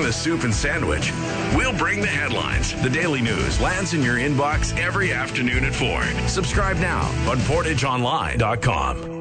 a soup and sandwich. We'll bring the headlines. The Daily News lands in your inbox every afternoon at 4. Subscribe now on PortageOnline.com.